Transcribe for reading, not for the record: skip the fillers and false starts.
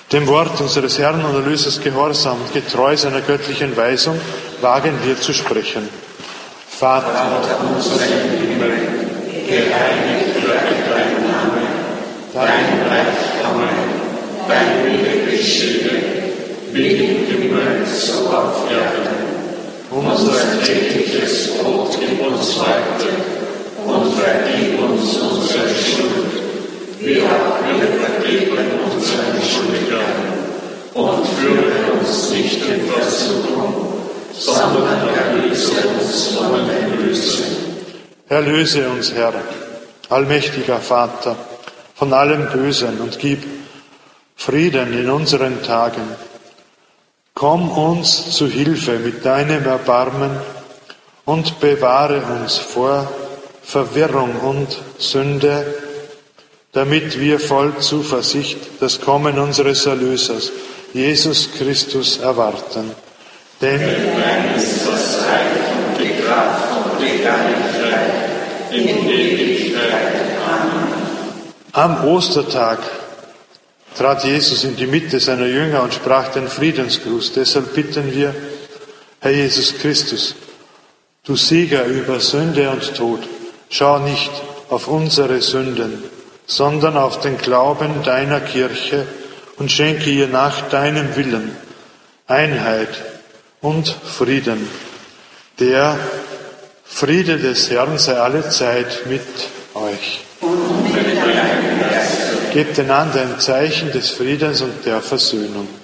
Dem Wort unseres Herrn und Erlösers gehorsam und getreu seiner göttlichen Weisung wagen wir zu sprechen. Vater unser im Himmel, geheiligt werde dein Name, dein Reich komme, dein Wille geschehe, wie im Himmel so auf Erden. Unser tägliches Brot gib uns heute und vergib uns unsere Schuld, wie auch wir vergeben unseren Schuldigern. Und führe uns nicht in Versuchung, sondern erlöse uns von dem Bösen. Erlöse uns, Herr, allmächtiger Vater, von allem Bösen und gib Frieden in unseren Tagen. Komm uns zu Hilfe mit deinem Erbarmen und bewahre uns vor Verwirrung und Sünde, damit wir voll Zuversicht das Kommen unseres Erlösers, Jesus Christus, erwarten. Denn dein ist das Reich und die Kraft und die Herrlichkeit in Ewigkeit. Amen. Am Ostertag trat Jesus in die Mitte seiner Jünger und sprach den Friedensgruß. Deshalb bitten wir, Herr Jesus Christus, du Sieger über Sünde und Tod, schau nicht auf unsere Sünden, sondern auf den Glauben deiner Kirche und schenke ihr nach deinem Willen Einheit und Frieden. Der Friede des Herrn sei alle Zeit mit euch. Gebt einander ein Zeichen des Friedens und der Versöhnung.